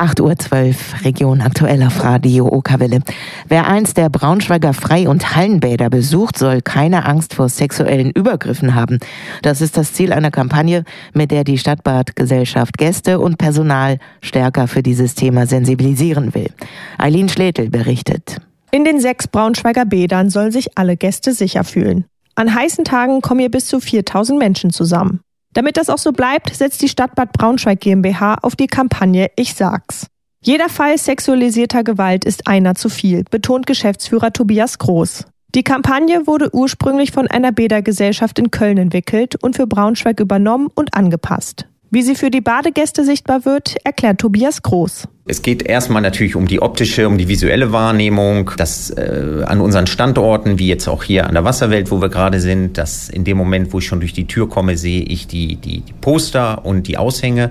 8:12 Uhr, Region aktuell auf Radio Okerwelle. Wer einst der Braunschweiger Frei- und Hallenbäder besucht, soll keine Angst vor sexuellen Übergriffen haben. Das ist das Ziel einer Kampagne, mit der die Stadtbadgesellschaft Gäste und Personal stärker für dieses Thema sensibilisieren will. Eileen Schletel berichtet. In den 6 Braunschweiger Bädern sollen sich alle Gäste sicher fühlen. An heißen Tagen kommen hier bis zu 4.000 Menschen zusammen. Damit das auch so bleibt, setzt die Stadtbad Braunschweig GmbH auf die Kampagne Ich sag's. Jeder Fall sexualisierter Gewalt ist einer zu viel, betont Geschäftsführer Tobias Groß. Die Kampagne wurde ursprünglich von einer Bädergesellschaft in Köln entwickelt und für Braunschweig übernommen und angepasst. Wie sie für die Badegäste sichtbar wird, erklärt Tobias Groß. Es geht erstmal natürlich um die optische, um die visuelle Wahrnehmung, dass an unseren Standorten, wie jetzt auch hier an der Wasserwelt, wo wir gerade sind, dass in dem Moment, wo ich schon durch die Tür komme, sehe ich die Poster und die Aushänge.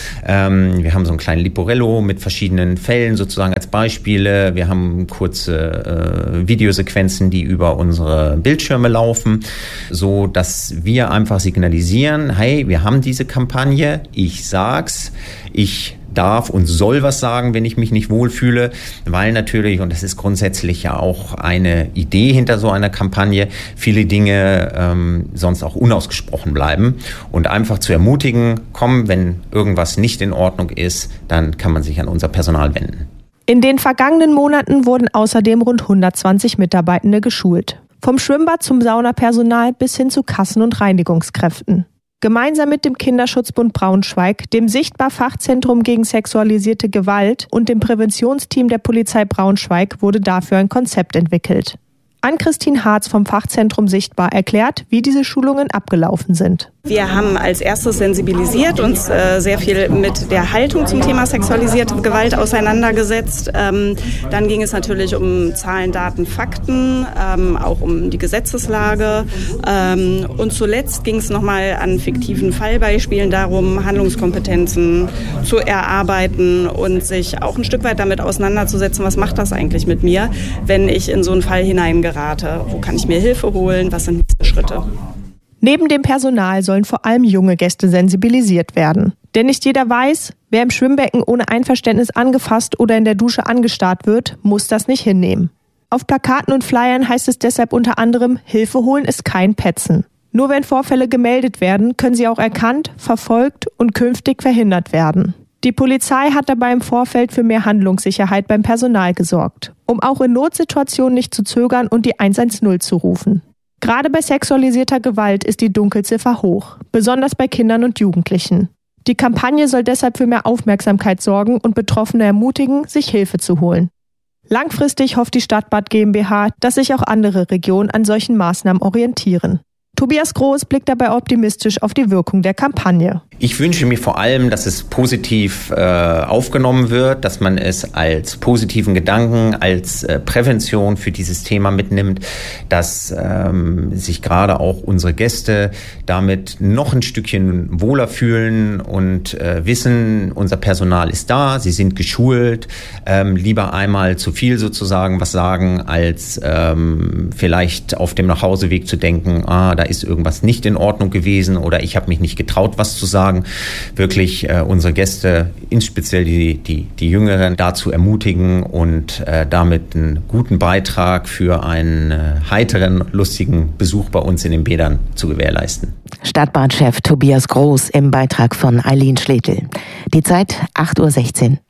Wir haben so einen kleinen Liporello mit verschiedenen Fällen sozusagen als Beispiele. Wir haben kurze Videosequenzen, die über unsere Bildschirme laufen, so dass wir einfach signalisieren, hey, wir haben diese Kampagne, ich sag's, ich darf und soll was sagen, wenn ich mich nicht wohlfühle, weil natürlich, und das ist grundsätzlich ja auch eine Idee hinter so einer Kampagne, viele Dinge sonst auch unausgesprochen bleiben und einfach zu ermutigen, komm, wenn irgendwas nicht in Ordnung ist, dann kann man sich an unser Personal wenden. In den vergangenen Monaten wurden außerdem rund 120 Mitarbeitende geschult. Vom Schwimmbad zum Saunapersonal bis hin zu Kassen- und Reinigungskräften. Gemeinsam mit dem Kinderschutzbund Braunschweig, dem Sichtbar-Fachzentrum gegen sexualisierte Gewalt und dem Präventionsteam der Polizei Braunschweig wurde dafür ein Konzept entwickelt. Ann-Christine Harz vom Fachzentrum Sichtbar erklärt, wie diese Schulungen abgelaufen sind. Wir haben als erstes sensibilisiert, uns sehr viel mit der Haltung zum Thema sexualisierte Gewalt auseinandergesetzt. Dann ging es natürlich um Zahlen, Daten, Fakten, auch um die Gesetzeslage. Und zuletzt ging es nochmal an fiktiven Fallbeispielen darum, Handlungskompetenzen zu erarbeiten und sich auch ein Stück weit damit auseinanderzusetzen, was macht das eigentlich mit mir, wenn ich in so einen Fall hineingerate. Wo kann ich mir Hilfe holen? Was sind nächste Schritte? Neben dem Personal sollen vor allem junge Gäste sensibilisiert werden. Denn nicht jeder weiß, wer im Schwimmbecken ohne Einverständnis angefasst oder in der Dusche angestarrt wird, muss das nicht hinnehmen. Auf Plakaten und Flyern heißt es deshalb unter anderem, Hilfe holen ist kein Petzen. Nur wenn Vorfälle gemeldet werden, können sie auch erkannt, verfolgt und künftig verhindert werden. Die Polizei hat dabei im Vorfeld für mehr Handlungssicherheit beim Personal gesorgt, um auch in Notsituationen nicht zu zögern und die 110 zu rufen. Gerade bei sexualisierter Gewalt ist die Dunkelziffer hoch, besonders bei Kindern und Jugendlichen. Die Kampagne soll deshalb für mehr Aufmerksamkeit sorgen und Betroffene ermutigen, sich Hilfe zu holen. Langfristig hofft die Stadtbad GmbH, dass sich auch andere Regionen an solchen Maßnahmen orientieren. Tobias Groß blickt dabei optimistisch auf die Wirkung der Kampagne. Ich wünsche mir vor allem, dass es positiv aufgenommen wird, dass man es als positiven Gedanken, als Prävention für dieses Thema mitnimmt, dass sich gerade auch unsere Gäste damit noch ein Stückchen wohler fühlen und wissen, unser Personal ist da, sie sind geschult, lieber einmal zu viel sozusagen was sagen, als vielleicht auf dem Nachhauseweg zu denken, da ist irgendwas nicht in Ordnung gewesen oder ich habe mich nicht getraut, was zu sagen. Wirklich unsere Gäste, insbesondere die Jüngeren, dazu ermutigen und damit einen guten Beitrag für einen heiteren, lustigen Besuch bei uns in den Bädern zu gewährleisten. Stadtbadchef Tobias Groß im Beitrag von Eileen Schletel. Die Zeit 8:16 Uhr.